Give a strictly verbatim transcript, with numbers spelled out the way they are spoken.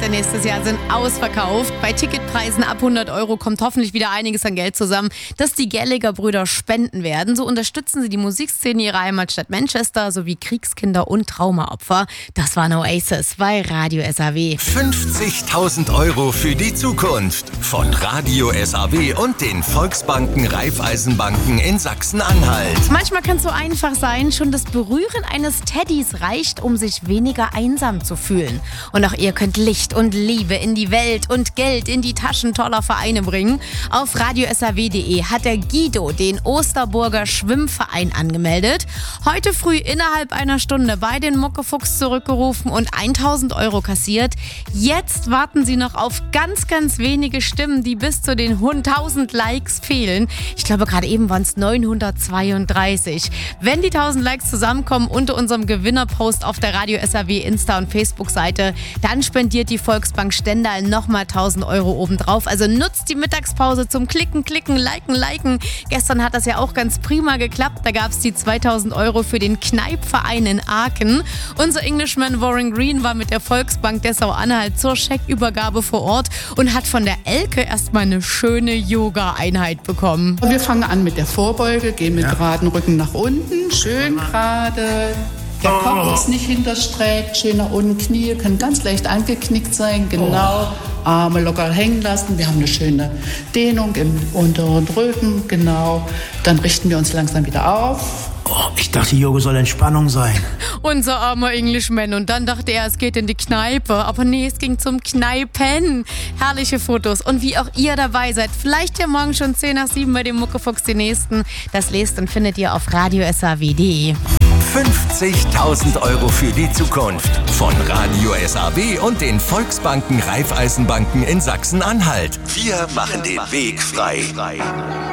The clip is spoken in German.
nächstes Jahr sind ausverkauft. Bei Ticketpreisen ab hundert Euro kommt hoffentlich wieder einiges an Geld zusammen, das die Gallagher-Brüder spenden werden. So unterstützen sie die Musikszene ihrer Heimatstadt Manchester sowie Kriegskinder und Traumaopfer. Das waren Oasis bei Radio S A W. fünfzigtausend Euro für die Zukunft von Radio S A W und den Volksbanken Raiffeisenbanken in Sachsen-Anhalt. Manchmal kann es so einfach sein, schon das Berühren eines Teddys reicht, um sich weniger einsam zu fühlen. Und auch ihr könnt Licht und Liebe in die Welt und Geld in die Taschen toller Vereine bringen. Auf radio s a w punkt d e hat der Guido den Osterburger Schwimmverein angemeldet. Heute früh innerhalb einer Stunde bei den Muckefuchs zurückgerufen und tausend Euro kassiert. Jetzt warten sie noch auf ganz, ganz wenige Stimmen, die bis zu den tausend Likes fehlen. Ich glaube, gerade eben waren es neunhundertzweiunddreißig. Wenn die tausend Likes zusammenkommen unter unserem Gewinnerpost auf der Radio S A W Insta- und Facebook-Seite, dann spendiert die Volksbank Stendal nochmal tausend Euro obendrauf. Also nutzt die Mittagspause zum Klicken, Klicken, Liken, Liken. Gestern hat das ja auch ganz prima geklappt. Da gab es die zweitausend Euro für den Kneipverein in Aachen. Unser Englishman Warren Green war mit der Volksbank Dessau-Anhalt zur Scheckübergabe vor Ort und hat von der Elke erstmal eine schöne Yoga-Einheit bekommen. Wir fangen an mit der Vorbeuge, gehen mit ja. geraden Rücken nach unten, schön gerade. Der Kopf ist nicht hinterstreckt, schön nach unten, Knie können ganz leicht angeknickt sein, genau. Arme locker hängen lassen. Wir haben eine schöne Dehnung im unteren Rücken, genau. Dann richten wir uns langsam wieder auf. Oh, ich dachte, Yoga soll Entspannung sein. Unser armer Englishman. Und dann dachte er, es geht in die Kneipe. Aber nee, es ging zum Kneipen. Herrliche Fotos. Und wie auch ihr dabei seid, vielleicht ja morgen schon zehn nach sieben bei dem Muckefuchs die nächsten. Das lest und findet ihr auf radio s a w punkt d e. fünfzigtausend Euro für die Zukunft von Radio S A W und den Volksbanken Raiffeisenbanken in Sachsen-Anhalt. Wir machen den Weg frei.